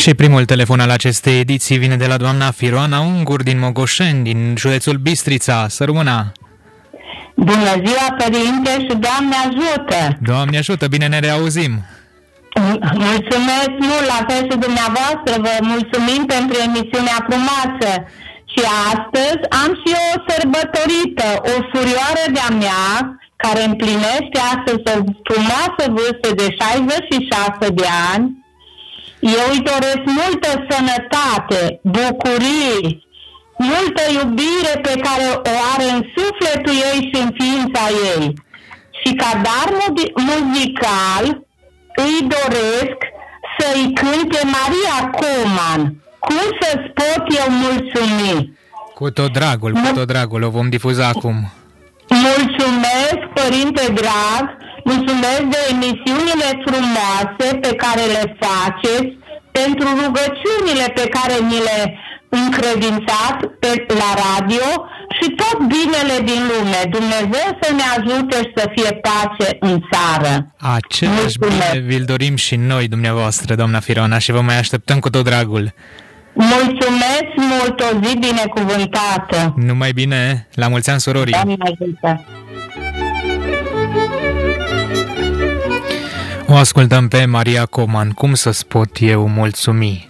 Și primul telefon al acestei ediții vine de la doamna Firoana Ungur din Mogoșeni, din județul Bistrița. Să rămână! Bună ziua, Părinte, și Doamne ajută! Doamne ajută, bine ne reauzim! Mulțumesc mult, la fel și dumneavoastră, vă mulțumim pentru emisiunea frumoasă. Și astăzi am și eu o sărbătorită, o surioară de-a mea, care împlinește astăzi o frumoasă vârstă de 66 de ani. Eu îi doresc multă sănătate, bucurii, multă iubire pe care o are în sufletul ei și în ființa ei. Și ca dar muzical îi doresc să-i cânte Maria Coman. Cum să-ți pot eu mulțumi? Cu tot dragul, o vom difuza acum. Mulțumesc, Părinte drag, mulțumesc de emisiunile frumoase pe care le faceți, pentru rugăciunile pe care ni le încredințați la radio și tot binele din lume. Dumnezeu să ne ajute și să fie pace în țară. Același bine vi-l dorim și noi, dumneavoastră, doamna Firoana, și vă mai așteptăm cu tot dragul. Mulțumesc mult, o zi binecuvântată. Numai bine, la mulți ani, sororii. Doamne ajută. O ascultăm pe Maria Coman, Cum să-ți pot eu mulțumi.